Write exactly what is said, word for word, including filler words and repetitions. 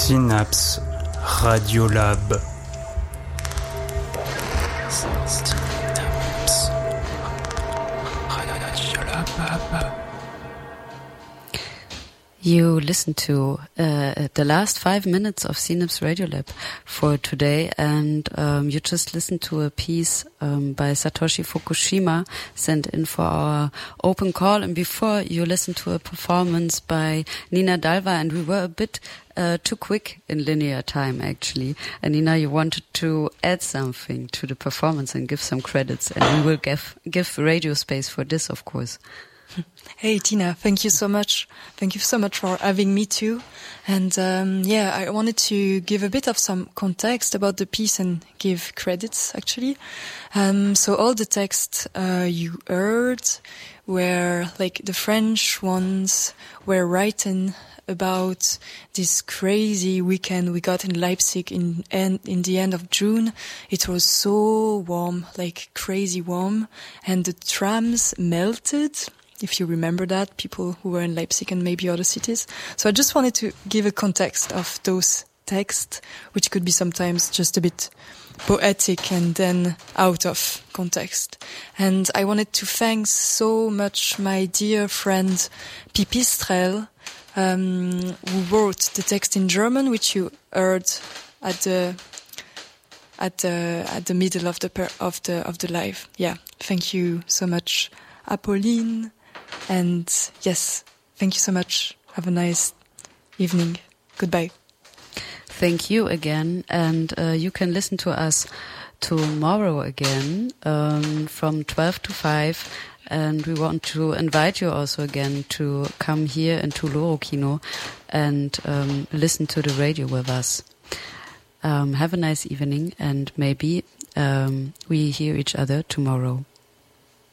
Synapse Radiolab. Synapse Radiolab. You listened to uh, the last five minutes of Synapse Radiolab for today, and um, you just listened to a piece um, by Satoshi Fukushima sent in for our open call, and before you listened to a performance by Nina Dalva, and we were a bit uh, too quick in linear time, actually. And Nina, you wanted to add something to the performance and give some credits, and we will give, give radio space for this, of course. Hey Tina, thank you so much. Thank you so much for having me too. And um, yeah, I wanted to give a bit of some context about the piece and give credits actually. Um, so all the texts uh, you heard were like the French ones were written about this crazy weekend we got in Leipzig in end, in the end of June. It was so warm, like crazy warm, and the trams melted. If you remember that, people who were in Leipzig and maybe other cities. So I just wanted to give a context of those texts, which could be sometimes just a bit poetic and then out of context. And I wanted to thank so much my dear friend Pipistrel, um, who wrote the text in German, which you heard at the at the at the middle of the per, of the of the live. Yeah, thank you so much, Apolline. And yes, thank you so much. Have a nice evening. Goodbye. Thank you again. And uh, you can listen to us tomorrow again um, from twelve to five. And we want to invite you also again to come here into Loro Kino and um, listen to the radio with us. Um, have a nice evening, and maybe um, we hear each other tomorrow.